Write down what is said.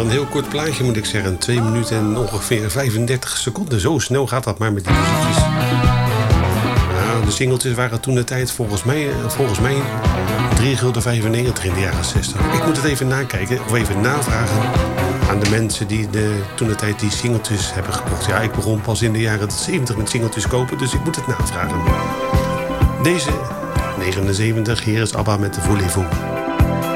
een heel kort plaatje, moet ik zeggen. 2 minuten en ongeveer 35 seconden. Zo snel gaat dat maar met die muziekjes. Nou, de singeltjes waren toen de tijd volgens mij 3,95 gulden in de jaren 60. Ik moet het even nakijken of even navragen aan de mensen die toen de tijd die singeltjes hebben gekocht. Ja, ik begon pas in de jaren 70 met singeltjes kopen, dus ik moet het navragen. Deze 79, hier is ABBA met de Voulez-vous.